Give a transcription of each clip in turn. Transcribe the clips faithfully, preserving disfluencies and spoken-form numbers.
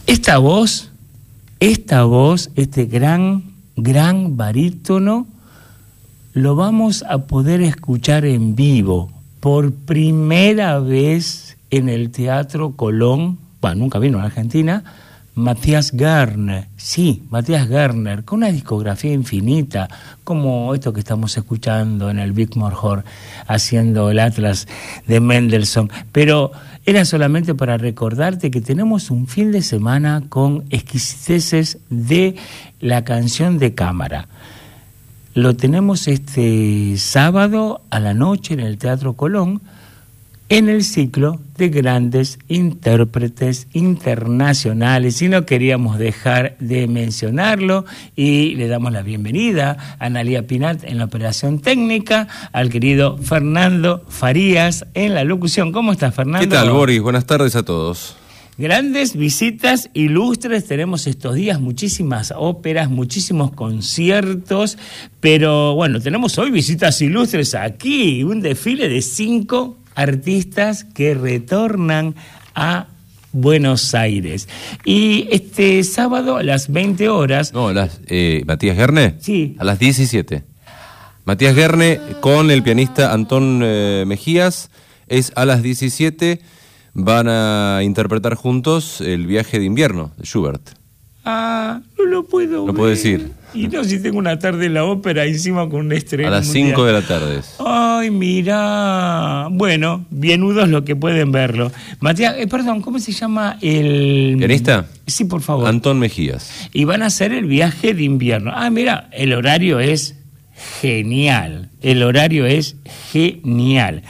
Esta voz, esta voz, este gran, gran barítono, lo vamos a poder escuchar en vivo por primera vez en el Teatro Colón. Bueno, nunca vino a Argentina. Matías Garner, sí, Matías Garner, con una discografía infinita, como esto que estamos escuchando en el Bigmore Hall, haciendo el Atlas de Mendelssohn. Pero era solamente para recordarte que tenemos un fin de semana con exquisiteces de la canción de cámara. Lo tenemos este sábado a la noche en el Teatro Colón, en el ciclo de grandes intérpretes internacionales, y no queríamos dejar de mencionarlo, y le damos la bienvenida a Analía Pinat en la operación técnica, al querido Fernando Farías en la locución. ¿Cómo estás, Fernando? ¿Qué tal, Boris? Buenas tardes a todos. Grandes visitas ilustres tenemos estos días, muchísimas óperas, muchísimos conciertos, pero bueno, tenemos hoy visitas ilustres aquí, un desfile de cinco artistas que retornan a Buenos Aires. Y este sábado a las veinte horas... No, las, eh, Matías Gerne. Sí. A las diecisiete. Matías Gerne con el pianista Antón eh, Mejías es a las diecisiete. Van a interpretar juntos El viaje de invierno de Schubert. Ah, no lo puedo No ver. puedo decir. Y no, si tengo una tarde en la ópera encima con un estreno A las cinco de la tarde. Ay, mira. Bueno, bienudos los que pueden verlo. Matías, eh, perdón, ¿cómo se llama el... ¿Pianista? Sí, por favor. Antón Mejías. Y van a hacer El viaje de invierno. Ah, mira, el horario es genial. El horario es genial.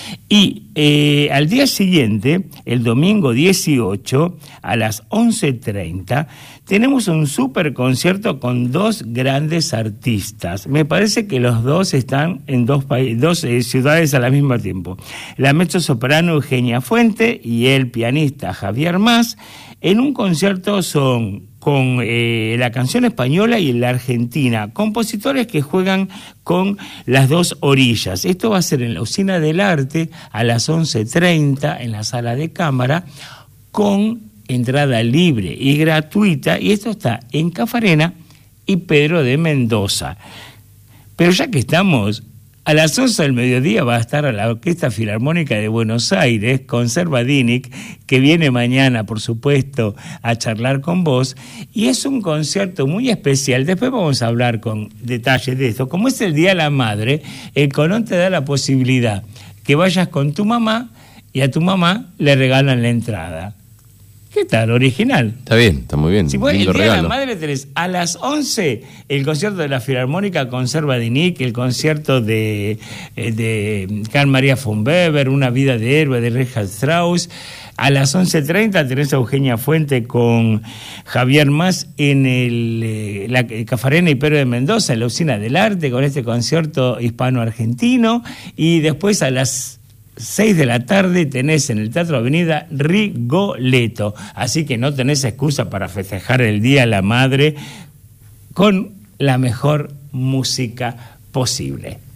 Y eh, al día siguiente, el domingo dieciocho, a las once treinta, tenemos un super concierto con dos grandes artistas. Me parece que los dos están en dos, dos eh, ciudades al mismo tiempo. La mezzosoprano Eugenia Fuente y el pianista Javier Mas. En un concierto son con eh, la canción española y la argentina, compositores que juegan con las dos orillas. Esto va a ser en la Usina del Arte a las once treinta en la sala de cámara, con entrada libre y gratuita, y esto está en Cafarena y Pedro de Mendoza. Pero ya que estamos, a las once del mediodía va a estar a la Orquesta Filarmónica de Buenos Aires con Servadinic, que viene mañana, por supuesto, a charlar con vos, y es un concierto muy especial. Después vamos a hablar con detalles de esto. Como es el Día de la Madre, el Colón te da la posibilidad que vayas con tu mamá y a tu mamá le regalan la entrada. ¿Qué tal? Original. Está bien, está muy bien. Si vos, el Día regalo. de la Madre tenés a las once el concierto de la Filarmónica con Servadinic, el concierto de, de Carl Maria von Weber, Una vida de héroe de Richard Strauss. A las once treinta tenés a Eugenia Fuente con Javier Mas en el, la Cafarena y Pedro de Mendoza, en la Usina del Arte, con este concierto hispano-argentino. Y después a las seis de la tarde tenés en el Teatro Avenida Rigoletto. Así que no tenés excusa para festejar el Día de la Madre con la mejor música posible.